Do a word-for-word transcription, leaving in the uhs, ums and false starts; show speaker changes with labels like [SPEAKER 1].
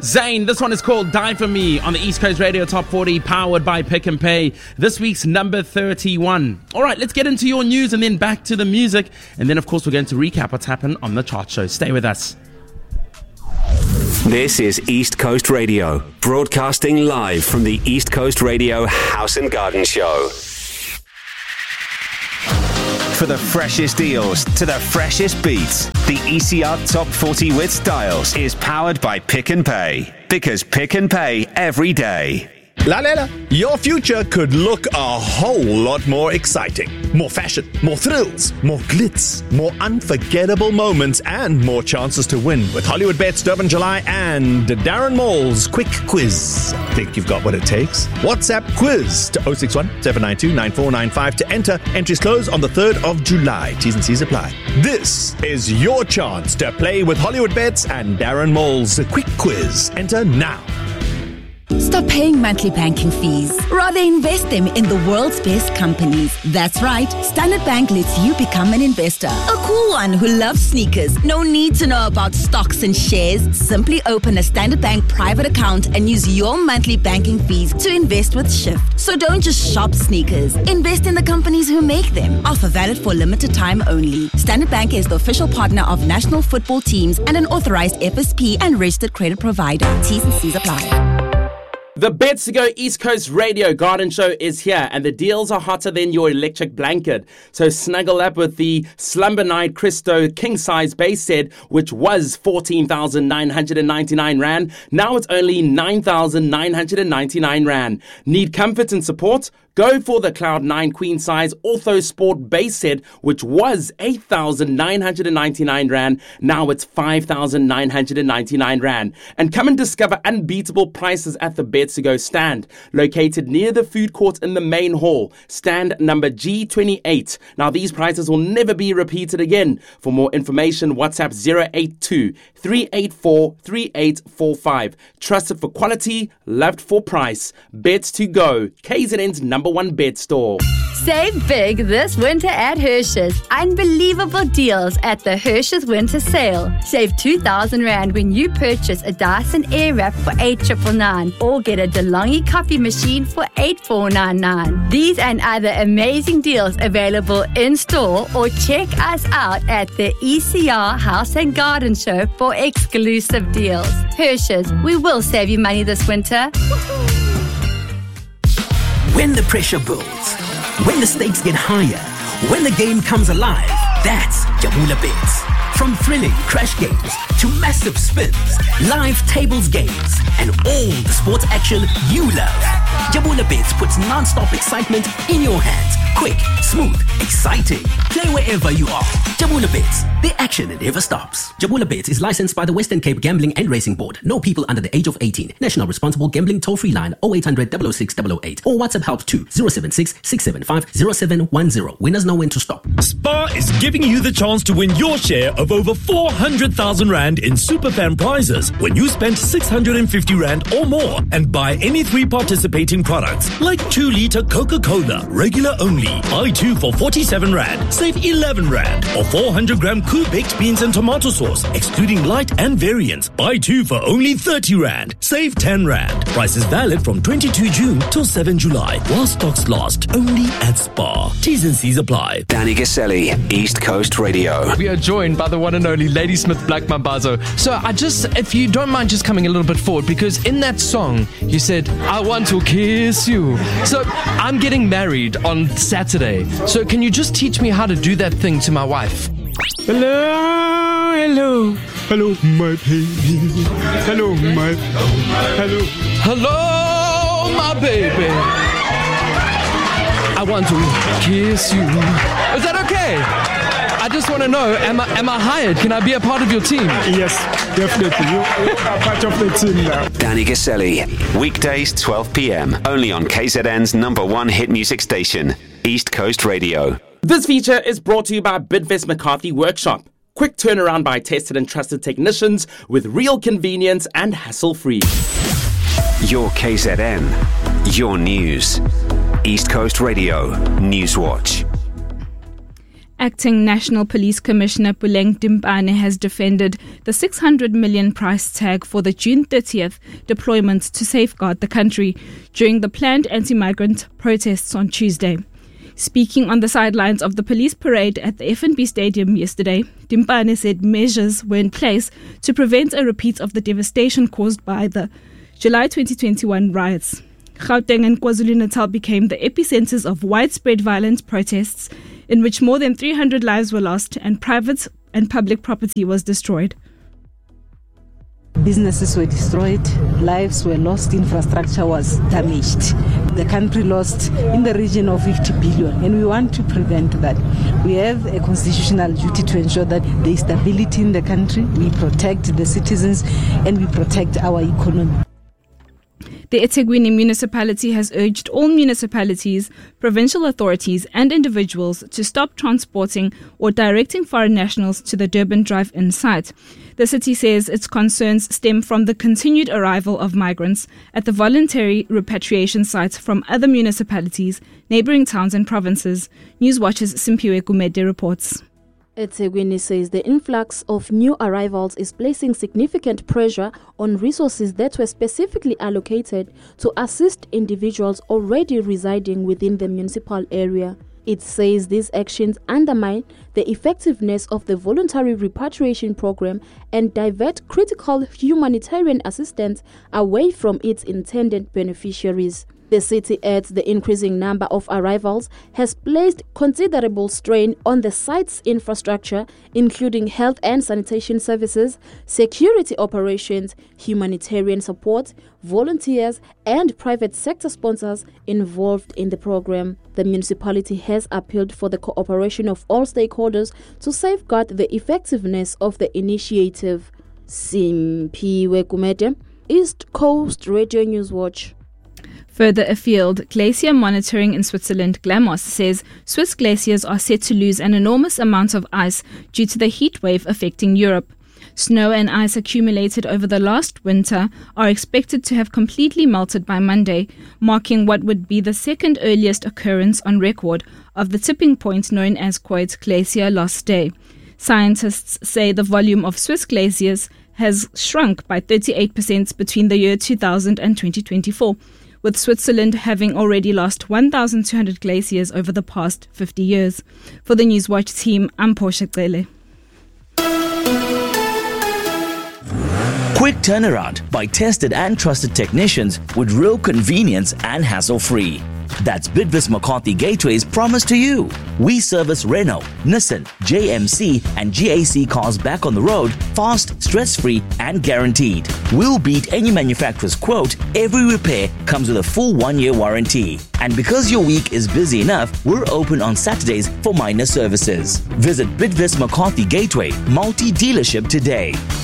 [SPEAKER 1] Zayn, this one is called Die For Me on the East Coast Radio Top forty, powered by Pick and Pay. This week's number thirty-one. All right, let's get into your news and then back to the music. And then, of course, we're going to recap what's happened on the chart show. Stay with us.
[SPEAKER 2] This is East Coast Radio, broadcasting live from the East Coast Radio House and Garden Show. For the freshest deals to the freshest beats, the E C R Top forty with Styles is powered by Pick and Pay. Because Pick and Pay every day.
[SPEAKER 3] La Lela, your future could look a whole lot more exciting. More fashion, more thrills, more glitz, more unforgettable moments, and more chances to win with Hollywood Bets, Durban July, and Darren Mall's Quick Quiz. Think you've got what it takes? WhatsApp quiz to oh six one, seven nine two, nine four nine five to enter. Entries close on the third of July. T's and C's apply. This is your chance to play with Hollywood Bets and Darren Mall's Quick Quiz. Enter now.
[SPEAKER 4] Stop paying monthly banking fees. Rather invest them in the world's best companies. That's right. Standard Bank lets you become an investor. A cool one who loves sneakers. No need to know about stocks and shares. Simply open a Standard Bank private account and use your monthly banking fees to invest with Shift. So don't just shop sneakers. Invest in the companies who make them. Offer valid for limited time only. Standard Bank is the official partner of national football teams and an authorized F S P and registered credit provider. T's and C's apply.
[SPEAKER 1] The Bets to Go East Coast Radio Garden Show is here, and the deals are hotter than your electric blanket. So snuggle up with the Slumber Night Christo King Size Base Set, which was fourteen thousand nine hundred ninety-nine Rand. Now it's only nine thousand nine hundred ninety-nine Rand. Need comfort and support? Go for the Cloud nine Queen Size Ortho Sport Base Set, which was eight thousand nine hundred ninety-nine Rand. Now it's five thousand nine hundred ninety-nine Rand. And come and discover unbeatable prices at the Bets to Go stand, located near the food court in the main hall. Stand number G twenty-eight. Now these prices will never be repeated again. For more information, WhatsApp zero eight two, three eight four, three eight four five. Trusted for quality, loved for price. Bets to Go, K Z N's number one bed store.
[SPEAKER 5] Save big this winter at Hershey's. Unbelievable deals at the Hershey's Winter Sale. Save two thousand Rand when you purchase a Dyson Airwrap for eight thousand nine hundred or get a DeLonghi coffee machine for eight thousand four hundred ninety-nine. These and other amazing deals available in store, or check us out at the E C R House and Garden Show for exclusive deals. Hershey's, we will save you money this winter.
[SPEAKER 6] When the pressure builds, when the stakes get higher, when the game comes alive, that's Jabula Bets. From thrilling crash games to massive spins, live tables games, and all the sports action you love. Jabula Bets puts non-stop excitement in your hands. Quick, smooth, exciting. Play wherever you are. Jabula Bets, the action never stops. Jabula Bets is licensed by the Western Cape Gambling and Racing Board. No people under the age of eighteen. National Responsible Gambling toll-free line oh eight hundred, double oh six, double oh eight or WhatsApp help to zero seven six, six seven five, zero seven one zero. Winners know when to stop.
[SPEAKER 7] Spar is giving you the chance to win your share of over four hundred thousand Rand in Superfan prizes when you spend six hundred fifty Rand or more and buy any three participating products like two litre Coca-Cola, regular only. Buy two for forty-seven Rand, save eleven Rand. Or four hundred gram Koo baked beans and tomato sauce, excluding light and variants. Buy two for only thirty Rand, save ten Rand. Price is valid from twenty-second of June till seventh of July, while stocks last. Only at Spar. T's and C's apply.
[SPEAKER 2] Danny Gaselli, East Coast Radio.
[SPEAKER 8] We are joined by the one and only Ladysmith Black Mambazo. So I just, if you don't mind just coming a little bit forward, because in that song, you said, I want to kiss you. So I'm getting married on Saturday. So can you just teach me how to do that thing to my wife?
[SPEAKER 9] Hello, hello, hello, my baby. Hello, my, hello.
[SPEAKER 8] Hello, my baby. I want to kiss you. Is that okay? I just want to know, am I am I hired? Can I be a part of your team?
[SPEAKER 9] Yes, definitely. You, you are part of the team now.
[SPEAKER 2] Danny Gaselli, weekdays twelve p.m. only on K Z N's number one hit music station, East Coast Radio.
[SPEAKER 1] This feature is brought to you by Bidvest McCarthy Workshop. Quick turnaround by tested and trusted technicians with real convenience and hassle-free.
[SPEAKER 2] Your K Z N, your news. East Coast Radio News Watch.
[SPEAKER 10] Acting National Police Commissioner Puleng Dimpane has defended the six hundred million price tag for the June thirtieth deployment to safeguard the country during the planned anti-migrant protests on Tuesday. Speaking on the sidelines of the police parade at the F N B Stadium yesterday, Dimpane said measures were in place to prevent a repeat of the devastation caused by the July twenty twenty-one riots. Gauteng and KwaZulu-Natal became the epicenters of widespread violent protests in which more than three hundred lives were lost and private and public property was destroyed.
[SPEAKER 11] Businesses were destroyed, lives were lost, infrastructure was damaged. The country lost in the region of fifty billion, and we want to prevent that. We have a constitutional duty to ensure that there is stability in the country, we protect the citizens, and we protect our economy.
[SPEAKER 10] The eThekwini municipality has urged all municipalities, provincial authorities and individuals to stop transporting or directing foreign nationals to the Durban Drive-In site. The city says its concerns stem from the continued arrival of migrants at the voluntary repatriation sites from other municipalities, neighbouring towns and provinces. Newswatch's Simpiwe Gumede reports.
[SPEAKER 12] eThekwini says the influx of new arrivals is placing significant pressure on resources that were specifically allocated to assist individuals already residing within the municipal area. It says these actions undermine the effectiveness of the voluntary repatriation program and divert critical humanitarian assistance away from its intended beneficiaries. The city adds the increasing number of arrivals has placed considerable strain on the site's infrastructure, including health and sanitation services, security operations, humanitarian support, volunteers, and private sector sponsors involved in the program. The municipality has appealed for the cooperation of all stakeholders to safeguard the effectiveness of the initiative. Simpiwe Gumede, East Coast Radio News Watch.
[SPEAKER 10] Further afield, glacier monitoring in Switzerland, GLAMOS, says Swiss glaciers are set to lose an enormous amount of ice due to the heat wave affecting Europe. Snow and ice accumulated over the last winter are expected to have completely melted by Monday, marking what would be the second earliest occurrence on record of the tipping point known as Coit Glacier last day. Scientists say the volume of Swiss glaciers has shrunk by thirty-eight percent between the year two thousand and twenty twenty-four. With Switzerland having already lost one thousand two hundred glaciers over the past fifty years. For the Newswatch team, I'm Portia Cele.
[SPEAKER 13] Quick turnaround by tested and trusted technicians with real convenience and hassle-free. That's Bidvest McCarthy Gateway's promise to you. We service Renault, Nissan, J M C and G A C cars back on the road, fast, stress-free and guaranteed. We'll beat any manufacturer's quote. Every repair comes with a full one-year warranty. And because your week is busy enough, we're open on Saturdays for minor services. Visit Bidvest McCarthy Gateway multi-dealership today.